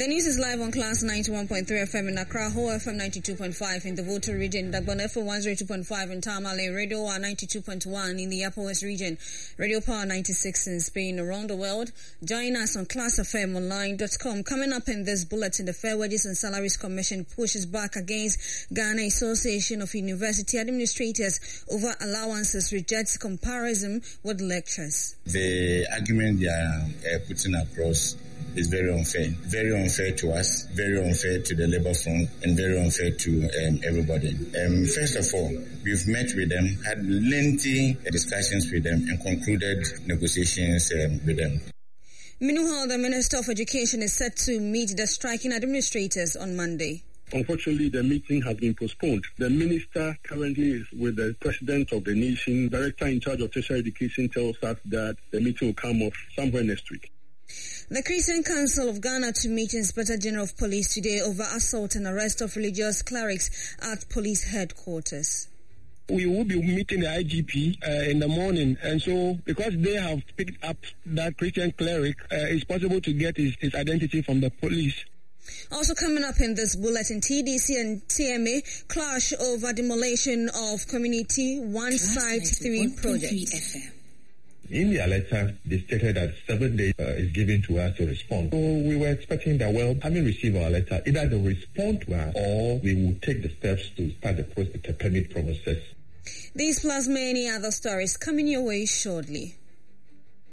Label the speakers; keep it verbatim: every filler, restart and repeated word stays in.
Speaker 1: The news is live on Class ninety-one point three F M in Accra, Ho F M ninety-two point five in the Volta region, Dagbon F M one oh two point five in Tamale, Radio One ninety-two point one in the Upper West region, Radio Power ninety-six in Spain. Around the world, join us on class f m online dot com. Coming up in this bulletin, the Fair Wages and Salaries Commission pushes back against Ghana Association of University Administrators over allowances, rejects comparison with lectures.
Speaker 2: The argument they are uh, putting across is very unfair. Very unfair to us, very unfair to the labor front, and very unfair to um, everybody. Um, first of all, we've met with them, had lengthy discussions with them, and concluded negotiations um, with them.
Speaker 1: Meanwhile, the Minister of Education is set to meet the striking administrators on Monday.
Speaker 3: Unfortunately, the meeting has been postponed. The minister currently is with the President of the Nation. Director in charge of tertiary education tells us that the meeting will come off somewhere next week.
Speaker 1: The Christian Council of Ghana to meet Inspector General of Police today over assault and arrest of religious clerics at police headquarters.
Speaker 4: We will be meeting the I G P uh, in the morning, and so because they have picked up that Christian cleric, uh, it's possible to get his, his identity from the police.
Speaker 1: Also coming up in this bulletin, T D C and T M A clash over demolition of Community One Site three project.
Speaker 5: In their letter, they stated that seven days uh, is given to us to respond. So we were expecting that, well, having received our letter, either they will respond to us or we will take the steps to start the, process, the permit process.
Speaker 1: These plus many other stories coming your way shortly.